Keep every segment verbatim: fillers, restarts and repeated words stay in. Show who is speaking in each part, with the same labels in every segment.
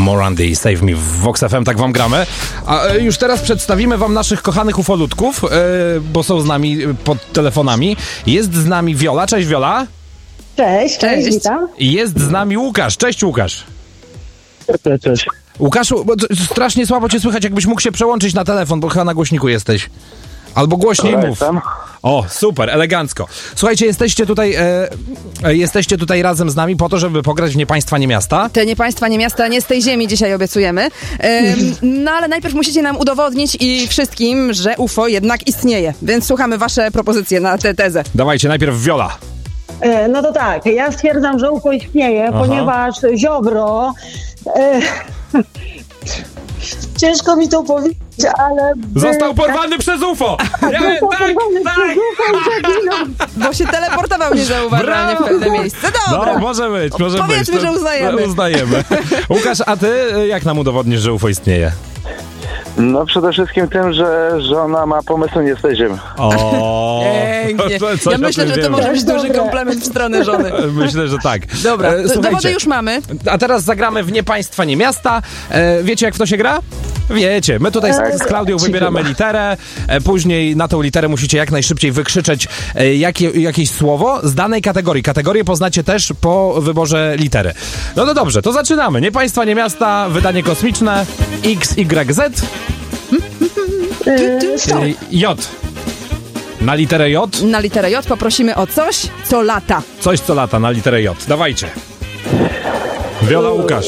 Speaker 1: Morandi, Save Me w Vox F M, tak wam gramy. A e, już teraz przedstawimy wam naszych kochanych ufolutków, e, bo są z nami pod telefonami. Jest z nami Wiola. Cześć, Wiola.
Speaker 2: Cześć, cześć, cześć, witam.
Speaker 1: Jest z nami Łukasz. Cześć, Łukasz.
Speaker 3: Cześć, cześć.
Speaker 1: Łukaszu, bo strasznie słabo cię słychać, jakbyś mógł się przełączyć na telefon, bo chyba na głośniku jesteś. Albo głośniej
Speaker 3: Dobra,
Speaker 1: mów.
Speaker 3: jestem.
Speaker 1: O, super, elegancko. Słuchajcie, jesteście tutaj, e, e, jesteście tutaj razem z nami po to, żeby pograć w Nie Państwa, Nie Miasta.
Speaker 4: Te nie państwa, nie miasta, nie z tej ziemi dzisiaj obiecujemy. Ym, no ale najpierw musicie nam udowodnić i wszystkim, że U F O jednak istnieje. Więc słuchamy wasze propozycje na tę tezę.
Speaker 1: Dawajcie, najpierw Wiola.
Speaker 2: E, no to tak, ja stwierdzam, że U F O istnieje,
Speaker 1: Aha.
Speaker 2: ponieważ Ziobro... E, ciężko mi to powiedzieć, ale... by-
Speaker 1: Został porwany przez U F O! Ja,
Speaker 2: Został
Speaker 1: tak,
Speaker 2: porwany
Speaker 1: tak!
Speaker 2: przez U F O i zaginął.
Speaker 4: Bo się teleportował niezauważalnie w pewne miejsce. Dobra.
Speaker 1: No, może być, może być.
Speaker 4: Powiedzmy, że uznajemy.
Speaker 1: Uznajemy. Łukasz, a ty jak nam udowodnisz, że U F O istnieje?
Speaker 3: No przede wszystkim tym, że żona ma pomysł nie z tej ziemi.
Speaker 1: O,
Speaker 4: Pięknie.
Speaker 1: to- coś
Speaker 4: Ja
Speaker 1: o
Speaker 4: myślę,
Speaker 1: tym
Speaker 4: że to
Speaker 1: wiemy.
Speaker 4: może być duży
Speaker 2: Dobre.
Speaker 4: komplement w stronę żony.
Speaker 1: Myślę, że tak.
Speaker 4: Dobra,
Speaker 1: E, słuchajcie,
Speaker 4: dowody już mamy.
Speaker 1: A teraz zagramy w Nie Państwa, Nie Miasta. E, wiecie, jak w to się gra? Wiecie, my tutaj z, z Klaudią wybieramy literę, e, później na tą literę musicie jak najszybciej wykrzyczeć e, jakie, jakieś słowo z danej kategorii. Kategorię poznacie też po wyborze litery. No to dobrze, to zaczynamy. Nie Państwa, Nie Miasta, wydanie kosmiczne X Y Z,
Speaker 2: E, stop.
Speaker 1: czyli J. Na literę J,
Speaker 4: Na literę J poprosimy o coś, co lata.
Speaker 1: coś co lata na literę J. Dawajcie. Wiola, Łukasz.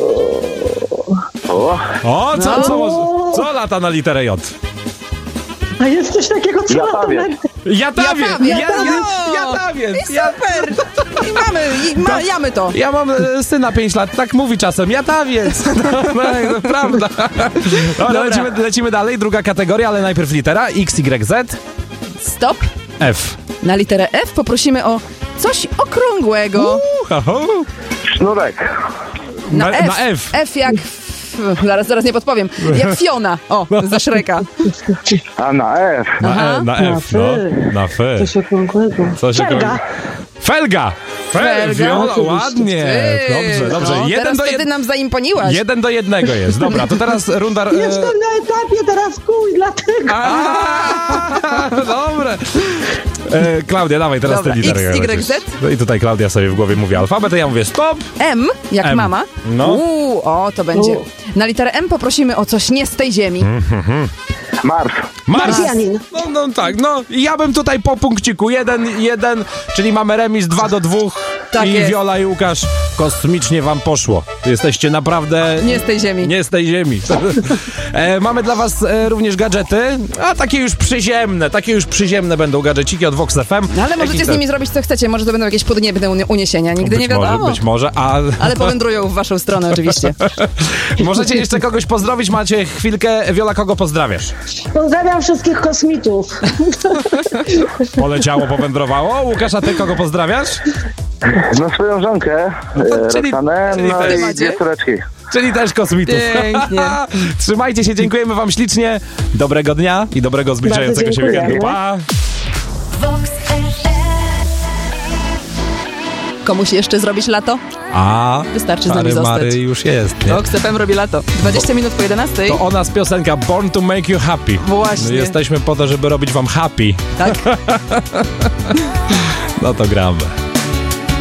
Speaker 3: O,
Speaker 1: O, co,
Speaker 4: No.
Speaker 1: co, co lata na literę J?
Speaker 2: A jest coś takiego, co
Speaker 3: Jatawiec.
Speaker 2: lata na...
Speaker 1: Jatawiec!
Speaker 4: Jatawiec.
Speaker 1: Ja, ja,
Speaker 4: O!
Speaker 1: jatawiec!
Speaker 4: I
Speaker 1: Ja,
Speaker 4: super! I mamy, i ma, jamy to.
Speaker 1: ja mam e, syna pięć lat, tak mówi czasem. Jatawiec! No, no, no, prawda. Dobra, lecimy, lecimy dalej. Druga kategoria, ale najpierw litera X Y Z
Speaker 4: Stop.
Speaker 1: F.
Speaker 4: Na literę F poprosimy o coś okrągłego.
Speaker 1: Uhu.
Speaker 3: sznurek.
Speaker 1: Na,
Speaker 4: Na F.
Speaker 1: na F.
Speaker 4: F jak... F. Zaraz, zaraz nie podpowiem. Jak Fiona. O, ze Shreka.
Speaker 3: A na F.
Speaker 1: Na,
Speaker 4: Aha.
Speaker 1: e, na F, no. Na F.
Speaker 2: Coś okrągłego.
Speaker 1: Coś
Speaker 2: Felga.
Speaker 1: Felga! Fel,
Speaker 4: Felga.
Speaker 1: Wiola,
Speaker 2: Oczywiście.
Speaker 1: ładnie.
Speaker 4: Ty,
Speaker 1: Dobrze, dobrze.
Speaker 4: No,
Speaker 1: Jeden
Speaker 4: teraz
Speaker 1: do
Speaker 4: to
Speaker 1: jed...
Speaker 4: ty nam zaimponiłaś.
Speaker 1: Jeden do jednego jest. Dobra, to teraz runda... e,
Speaker 2: Jestem na etapie teraz kół, dlatego...
Speaker 1: A, dobre. E, Klaudia, dawaj teraz
Speaker 4: Dobra,
Speaker 1: te litery.
Speaker 4: X, Y,
Speaker 1: lecisz.
Speaker 4: Z.
Speaker 1: No i tutaj Klaudia sobie w głowie mówi alfabet, a ja mówię stop.
Speaker 4: M jak
Speaker 1: M.
Speaker 4: mama.
Speaker 1: No.
Speaker 4: Uuu, o, to będzie.
Speaker 2: U.
Speaker 4: Na literę M poprosimy o coś nie z tej ziemi.
Speaker 3: Mars.
Speaker 1: Mars.
Speaker 2: Marsjanin.
Speaker 1: No, no tak, no i ja bym tutaj po punkciku jeden, jeden, czyli mamy remis dwa do dwóch.
Speaker 4: Tak
Speaker 1: I
Speaker 4: jest.
Speaker 1: Wiola i Łukasz, kosmicznie wam poszło. Jesteście naprawdę...
Speaker 4: Nie z tej ziemi.
Speaker 1: Nie z tej ziemi. e, mamy dla was e, również gadżety, a takie już przyziemne, takie już przyziemne będą gadżeciki od Vox F M.
Speaker 4: No ale możecie z nimi zrobić co chcecie. Może to będą jakieś podniebne uni- uniesienia. Nigdy
Speaker 1: być
Speaker 4: nie wiadomo.
Speaker 1: Może, być może, a...
Speaker 4: Ale powędrują w waszą stronę oczywiście.
Speaker 1: Możecie jeszcze kogoś pozdrowić, macie chwilkę. Wiola, kogo pozdrawiasz?
Speaker 2: Pozdrawiam wszystkich kosmitów.
Speaker 1: Poleciało, powędrowało. Łukasz, a ty kogo pozdrawiasz?
Speaker 3: No swoją żonkę, e,
Speaker 1: Czyli-
Speaker 3: Roxanę,
Speaker 1: czyli
Speaker 3: no
Speaker 1: wtedy
Speaker 3: i
Speaker 4: macie?
Speaker 3: dwie córeczki.
Speaker 1: Czyli też kosmitów.
Speaker 4: Pięknie.
Speaker 1: Trzymajcie się, dziękujemy wam ślicznie. Dobrego dnia i dobrego zbliżającego się
Speaker 2: dziękujemy.
Speaker 1: weekendu. Pa!
Speaker 4: Komuś jeszcze zrobić lato?
Speaker 1: A
Speaker 4: Wystarczy z nami
Speaker 1: Mary,
Speaker 4: zostać.
Speaker 1: Mary już jest, nie?
Speaker 4: Vox F M robi lato. dwadzieścia minut po jedenastej.
Speaker 1: To o nas piosenka Born to Make You Happy.
Speaker 4: Właśnie.
Speaker 1: Jesteśmy po to, żeby robić wam happy.
Speaker 4: Tak.
Speaker 1: No to gramy.